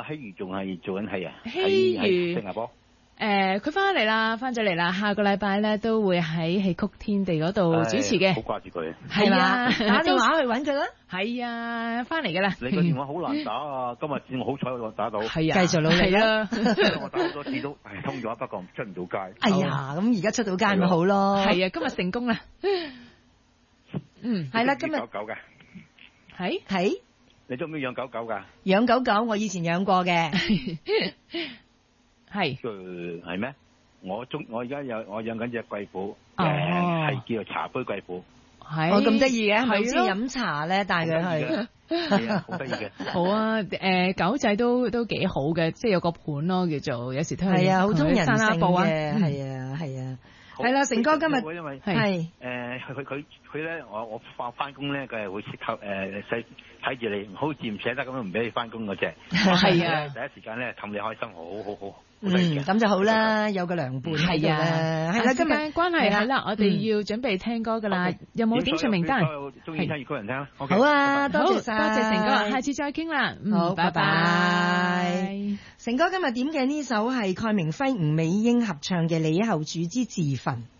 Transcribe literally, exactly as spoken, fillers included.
希如仲係做緊戲啊？ 希如喺新加坡。 誒，佢翻嚟啦，翻咗嚟啦。下個禮拜咧都會喺戲曲天地嗰度主持嘅。 好掛住佢。 係啊， 打電話去搵佢啦。 係啊，翻嚟噶啦。 你個電話好難打啊！今日先我好彩我打到。 係啊， 繼續努力啦。 我打好多次都係通咗，不過出唔到街。 哎呀，咁而家出到街咪好咯。 係啊，今日成功啦。嗯， 係啦，今日狗狗嘅。 係係。 你中唔中意養狗狗噶？ 養狗狗，我以前養過嘅。 係。 誒，係咩？我中我而家有我養緊隻貴婦， 誒係叫做茶杯貴婦。 係。 我咁得意嘅，係咪係好似飲茶咧？帶佢去。 係啊，好得意嘅。 好啊，誒，狗仔都都幾好嘅，即係有個伴咯，叫做有時都係啊，好通人性嘅， 係啊，係啊。係啦，成哥今日因為係誒佢佢佢咧，我我翻翻工咧，佢係會識透誒細睇住你，好似唔捨得咁樣唔俾你翻工嗰隻。 係啊， 第一時間咧氹你開心，好好好。 嗯，咁就好啦，有個良伴喺度啦。係啦，今日關係係啦，我哋要準備聽歌噶啦，有冇點唱名單？ 中意聽粵曲人聽啦。 好啊，多謝晒， 多謝成哥，下次再傾啦。 好， 拜拜。 成哥今日點嘅呢首係蓋鳴輝、吳美英合唱嘅《李後主之自焚》。